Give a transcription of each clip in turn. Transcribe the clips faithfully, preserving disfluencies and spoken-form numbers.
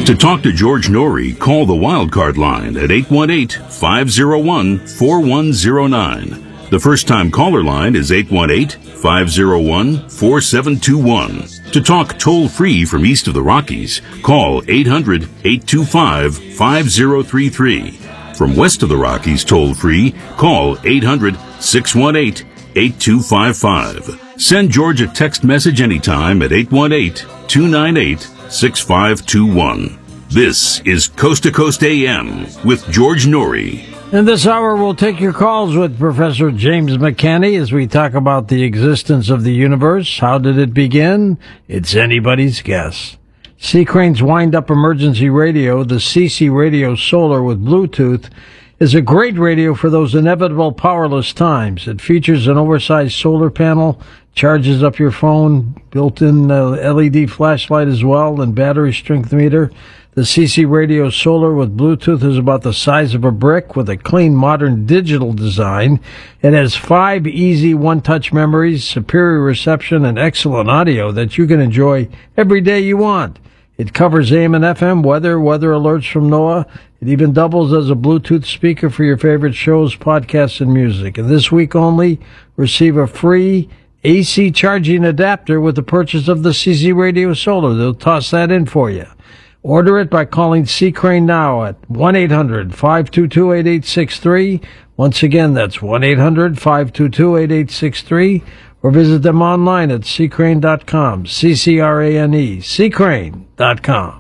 To talk to George Norrie, call the Wildcard line at eight one eight, five oh one, four one oh nine. The first-time caller line is eight one eight, five oh one, four seven two one. To talk toll-free from east of the Rockies, call eight hundred, eight two five, five oh three three. From west of the Rockies toll-free, call eight hundred, six one eight, eight two five five. Send George a text message anytime at eight one eight, two nine eight, six five two one. This is Coast to Coast A M with George Norrie. In this hour, we'll take your calls with Professor James McCanney as we talk about the existence of the universe. How did it begin? It's anybody's guess. C. Crane's wind-up emergency radio, the C C Radio Solar with Bluetooth, is a great radio for those inevitable powerless times. It features an oversized solar panel, charges up your phone, built-in uh, L E D flashlight as well, and battery strength meter. The C C Radio Solar with Bluetooth is about the size of a brick with a clean, modern digital design. It has five easy one-touch memories, superior reception, and excellent audio that you can enjoy every day you want. It covers A M and F M, weather, weather alerts from NOAA. It even doubles as a Bluetooth speaker for your favorite shows, podcasts, and music. And this week only, receive a free A C charging adapter with the purchase of the C C Radio Solar. They'll toss that in for you. Order it by calling C. Crane now at one eight hundred, five two two, eight eight six three. Once again, that's one eight hundred, five two two, eight eight six three. Or visit them online at c crane dot com, C C R A N E, c crane dot com.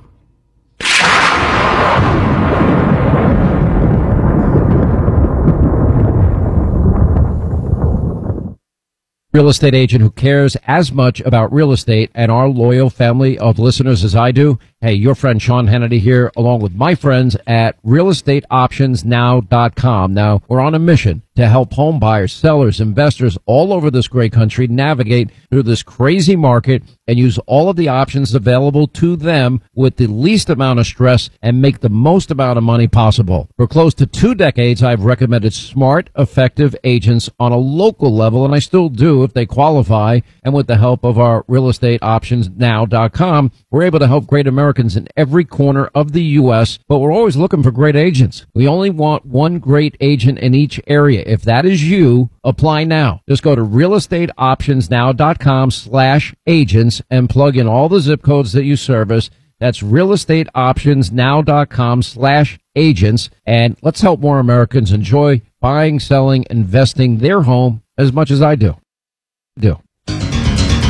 Real estate agent who cares as much about real estate and our loyal family of listeners as I do. Hey, your friend Sean Hannity here, along with my friends at real estate options now dot com. Now, we're on a mission to help home buyers, sellers, investors all over this great country navigate through this crazy market and use all of the options available to them with the least amount of stress and make the most amount of money possible. For close to two decades, I've recommended smart, effective agents on a local level, and I still do if they qualify. And with the help of our real estate options now dot com, we're able to help great Americans in every corner of the U S, but we're always looking for great agents. We only want one great agent in each area. If that is you, apply now. Just go to real estate options now dot com slash agents and plug in all the zip codes that you service. That's real estate options now dot com slash agents. And let's help more Americans enjoy buying, selling, investing their home as much as I do. Do.